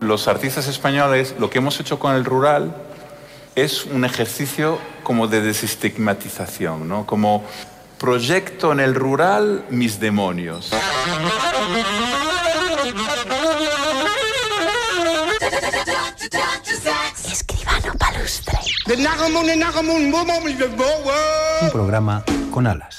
los artistas españoles, lo que hemos hecho con el rural es un ejercicio como de desestigmatización, ¿no? Como proyecto en el rural mis demonios. Escribano Palustre. Un programa con alas.